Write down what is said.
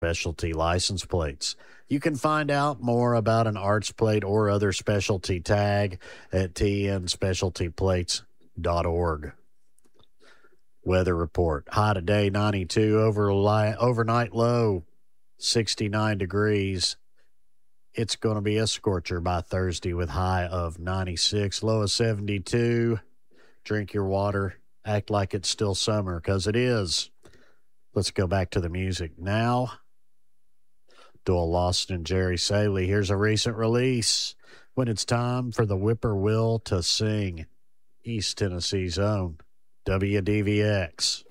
specialty license plates. You can find out more about an arts plate or other specialty tag at tnspecialtyplates.org. Weather report. High today, 92. Overnight low, 69 degrees. It's going to be a scorcher by Thursday with high of 96, low of 72. Drink your water. Act like it's still summer, because it is. Let's go back to the music now. Doyle Lawson and Jerry Saley. Here's a recent release. When it's time for the whippoorwill to sing. East Tennessee's own WDVX.